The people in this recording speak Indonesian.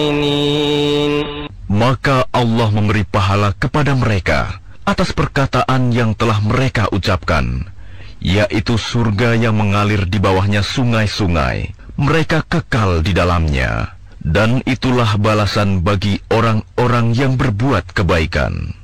Maka Allah memberi pahala kepada mereka atas perkataan yang telah mereka ucapkan, yaitu surga yang mengalir di bawahnya sungai-sungai. Mereka kekal di dalamnya, dan itulah balasan bagi orang-orang yang berbuat kebaikan.